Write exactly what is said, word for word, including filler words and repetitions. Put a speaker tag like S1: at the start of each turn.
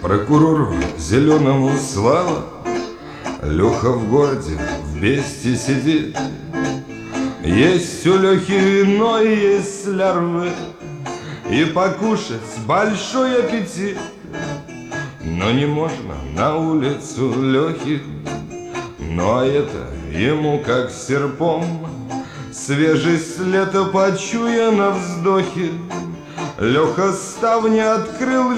S1: Прокурору зеленому слава, Леха в городе в бесте сидит. Есть у Лехи вино и есть лярвы, и покушать большой аппетит. Но не можно на улицу Лехи, ну а это ему как серпом. Свежий след почуя на вздохе, Леха ставни открыл